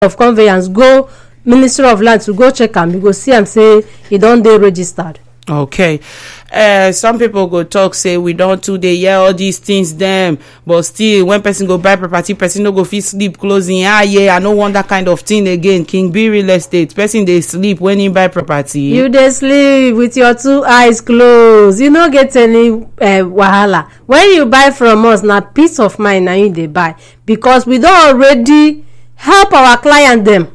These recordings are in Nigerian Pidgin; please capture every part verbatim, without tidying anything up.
of conveyance go Ministry of Land to go check am, you go see am say e don dey registered. Okay. Uh, some people go talk say we don't too dey hear all these things them, but still when person go buy property, person no go fit sleep closing. Ah yeah, I no want that kind of thing again. King B real estate, person dey sleep when he buy property. You dey sleep with your two eyes closed. You no get any uh, wahala. When you buy from us, na peace of mind na you dey buy, because we don already help our client them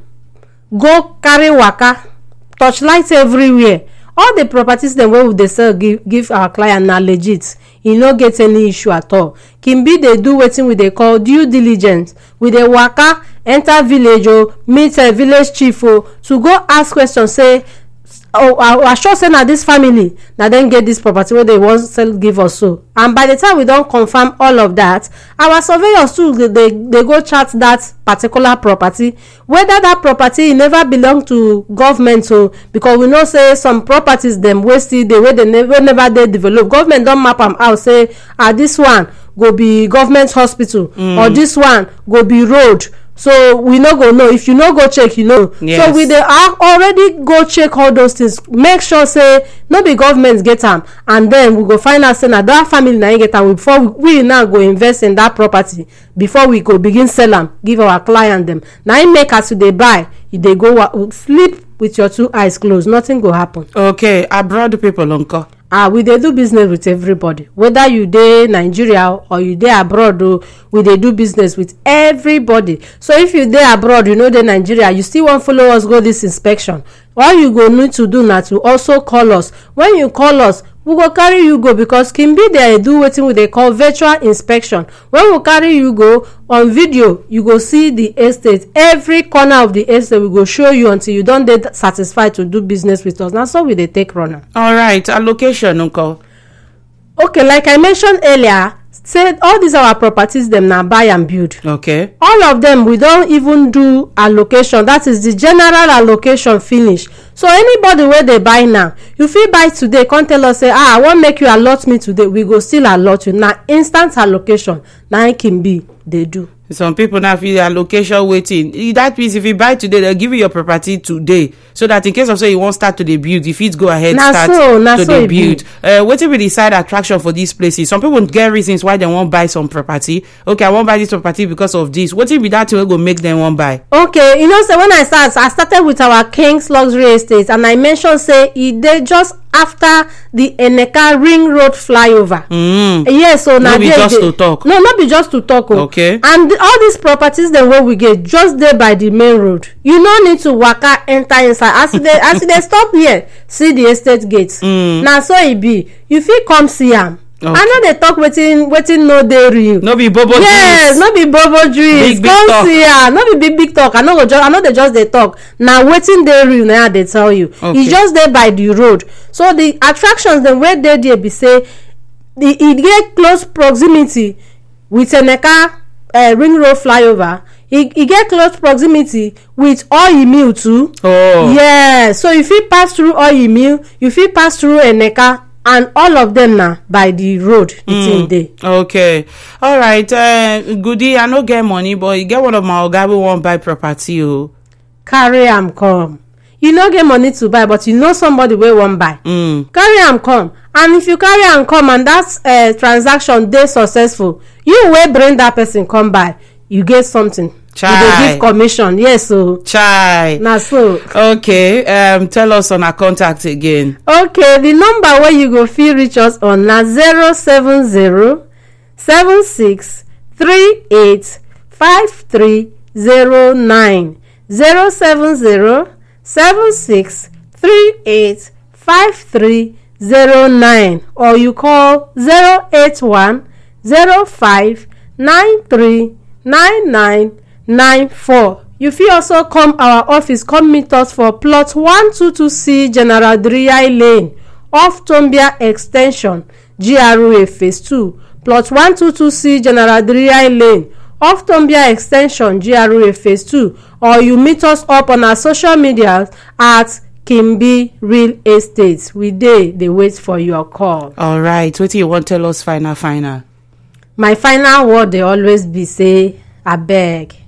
go carry waka, touchlight everywhere. All the properties dem wey we dey sell give give our client na legit. E no get any issue at all. Kimbi dey do wetin we dey call due diligence. We dey waka enter village o, meet a village chief o, to go ask question say, oh, I sure say na this family na dem get this property wey they wan sell give us so. And by the time we don confirm all of that, our surveyors too dey dey dey go chart that particular property, whether that property e never belong to government o, because we know say some properties dem wey still dey wey dey never never dey develop, government don map am out say ah this one go be government hospital mm. or this one go be road. So we no go know. If you no go check, you know. Yes. So we dey already go check all those things, make sure say no be government get am, and then we go find out say na that family na get am before we, we now go invest in that property, before we go begin sell am give our client them. Na im make as you dey buy, you dey go sleep with your two eyes closed, nothing go happen. Okay, abroad people uncle. ah we dey do business with everybody, whether you dey Nigeria or you dey abroad o, we dey do business with everybody. So if you dey abroad, you know dey Nigeria, you still wan follow us go this inspection, all you go need to do na to also call us. When you call us, we go carry you go, because Kimbi dey do wetin we dey call virtual inspection. When we carry you go on video, you go see the estate, every corner of the estate we go show you until you don dey satisfied to do business with us. Na so we dey take run am. All right, allocation uncle. Okay, like I mentioned earlier, say all these our properties dem na buy and build. Okay. All of them we don even do allocation, that is the general allocation finish. So anybody wey dey buy now, you fit buy today come tell us say ah I wan make you allot me today, we go still allot you. Na instant allocation na im Kimbi dey do. Some people now feel allocation waiting. That means if you buy today, they'll give you your property today, so that in case of say you won't start to the build, if it go ahead na start so, na to so the build. Uh, what will be the side attraction for these places? Some people get reasons why they won't buy some property. Okay, I won't buy this property because of this. What will be that will go make them won't buy? Okay, you know, so when I start, I started with our King's Luxury Estate, and I mentioned say e dey just after the Eneka Ring Road flyover. Mm. Yes, so now no be just to talk. No, not be just to talk. Oh. Okay. And the, all these properties dem wey we get just there by the main road. You no need to waka enter inside. As they as they stop here, see the estate gate. Mm. Na so e be. You fit come see am. Okay. I know they talk wetin wetin no dey real. No be bobo yes, dreams. no be bobo dreams. Big, big come talk. see am. No be big big talk. I no go just I know they just dey talk. Na wetin dey real na dey tell you. Okay. E just dey by the road. So the attractions dem wey dey there be say the e get close proximity with Eneka uh, Ring Road flyover. E e get close proximity with Oyi Mill too. Oh. Yeah, so you fit pass through Oyi Mill, you fit pass through Eneka, and all of them na by the road the mm. thing dey. Okay, all right. Uh, goody, I no get money, but you get one of my oga wey wan buy property o. Carry am come. You no get money to buy, but you know somebody wey wan buy. Mm. Carry am come, and if you carry am come and that uh, transaction dey successful, you wey bring that person come buy, you get something. Chai. You dey give commission. Yes, so. Chai. Na so. Okay, um, tell us on our contact again. Okay, the number wey you go fit reach us on na zero seven zero seven six three eight five three zero nine zero seven zero seven six three eight five three zero nine, or you call zero eight one zero five nine three nine nine nine four. You fit also come our office, come meet us for plot one two two C General Driyai Lane off Tombia Extension, G R A phase two. Plot one two two C General Driyai Lane off Tombia Extension, G R A phase two. Or you meet us up on our social media at Kimbi Real Estate. We dey dey wait for your call. All right, wetin you wan tell us final final? My final word dey always be say abeg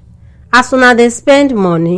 as una dey spend money